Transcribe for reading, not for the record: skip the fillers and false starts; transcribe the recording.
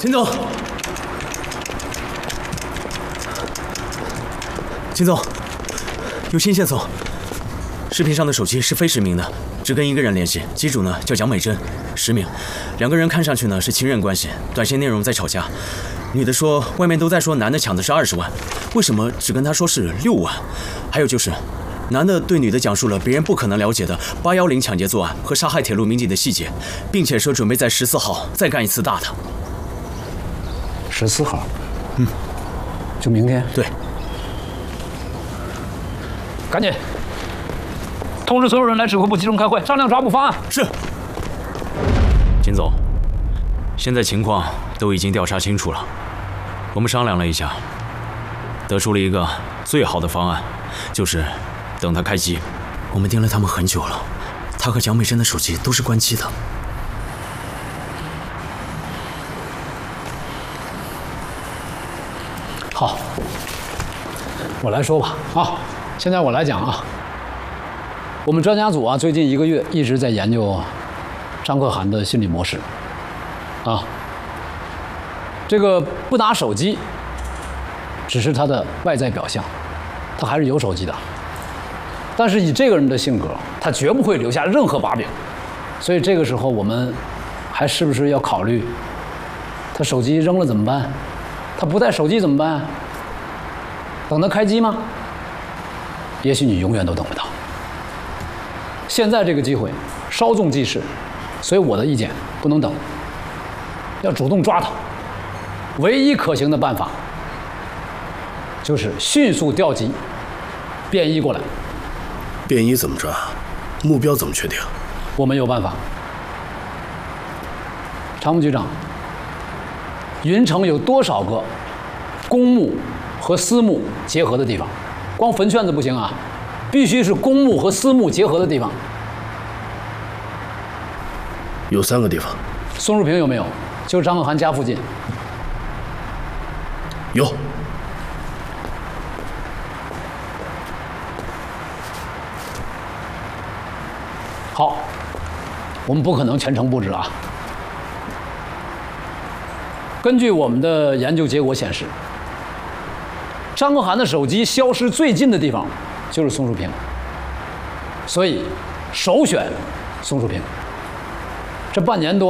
秦总，秦总，有新线索。视频上的手机是非实名的，只跟一个人联系，机主呢叫蒋美珍，实名。两个人看上去呢是情人关系，短信内容在吵架。女的说外面都在说男的抢的是20万，为什么只跟她说是6万？还有就是，男的对女的讲述了别人不可能了解的810抢劫作案和杀害铁路民警的细节，并且说准备在14号再干一次大的。 14号，就明天。 对， 赶紧通知所有人来指挥部集中开会，商量抓捕方案。 是。金总，现在情况都已经调查清楚了，我们商量了一下，得出了一个最好的方案，就是等他开机。我们盯了他们很久了，他和蒋美珍的手机都是关机的。 好，我来说吧啊，现在我来讲啊。我们专家组啊，最近1个月一直在研究张可涵的心理模式啊。这个不拿手机，只是他的外在表象，他还是有手机的。但是以这个人的性格，他绝不会留下任何把柄。所以这个时候，我们还是不是要考虑，他手机扔了怎么办？他不带手机怎么办？等他开机吗？也许你永远都等不到。现在这个机会稍纵即逝，所以我的意见不能等，要主动抓他。唯一可行的办法就是迅速调集便衣过来。 便衣怎么抓？目标怎么确定？ 我们有办法。常务局长，云城有多少个公墓和私墓结合的地方？光坟圈子不行啊，必须是公墓和私墓结合的地方。 有3个地方。 松树坪有没有？就是张可涵家附近。 有。 好，我们不可能全程布置啊。根据我们的研究结果显示，张可涵的手机消失最近的地方就是松树坪，所以首选松树坪。这半年多